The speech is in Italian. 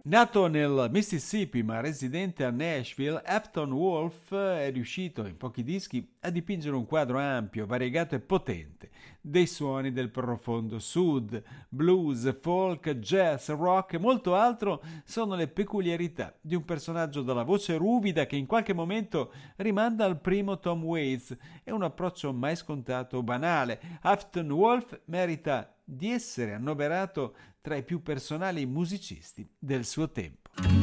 Nato nel Mississippi ma residente a Nashville, Afton Wolf è riuscito in pochi dischi a dipingere un quadro ampio, variegato e potente dei suoni del profondo sud. Blues, folk, jazz, rock e molto altro sono le peculiarità di un personaggio dalla voce ruvida che in qualche momento rimanda al primo Tom Waits e un approccio mai scontato o banale. Afton Wolf merita di essere annoverato tra i più personali musicisti del suo tempo.